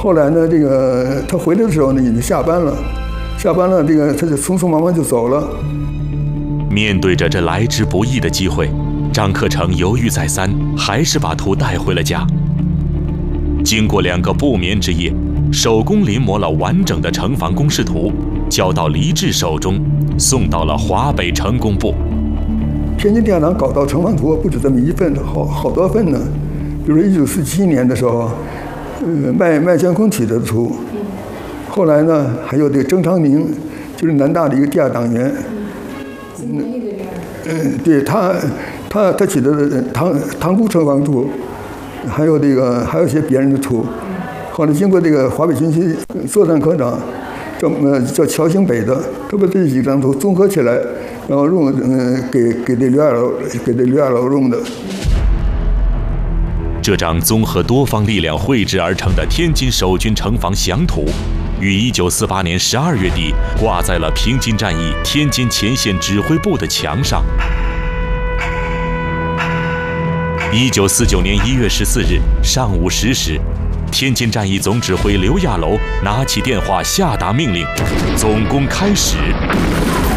后来呢，这个他回来的时候呢，已经下班了，这个他就匆匆忙忙就走了。 面对着这来之不易的机会，张克诚犹豫再三，还是把图带回了家。经过2个不眠之夜，手工临摹了完整的城防工事图，交到黎志手中，送到了华北城工部。 天津电厂搞到城防图不止这么一份，好多份呢。比如1947年的时候，麦监空取得的图，后来呢还有这个曾长明，就是南大的一个第2党员。对他取得的塘沽城防图，还有一些别人的图。后来经过这个华北军区作战科长，叫乔兴北的，他把这几张图综合起来，然后给这刘亚楼用的。 这张综合多方力量绘制而成的天津守军城防详图，于1948年12月底挂在了平津战役天津前线指挥部的墙上。1949年1月14日上午10时，天津战役总指挥刘亚楼拿起电话下达命令：总攻开始。